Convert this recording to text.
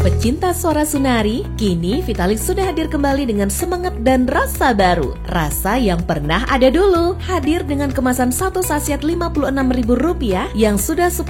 Pecinta suara Sunari, kini Vitalix sudah hadir kembali dengan semangat dan rasa baru. Rasa yang pernah ada dulu, hadir dengan kemasan satu sachet Rp56.000 yang sudah